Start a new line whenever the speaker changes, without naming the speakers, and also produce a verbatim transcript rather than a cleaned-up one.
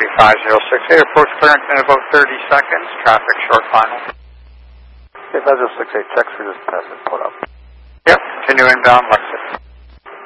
copy five zero six eight. Approach clearance in about thirty seconds. Traffic short final.
Okay, five zero six eight, checks for this test and put up.
Yep, continue inbound.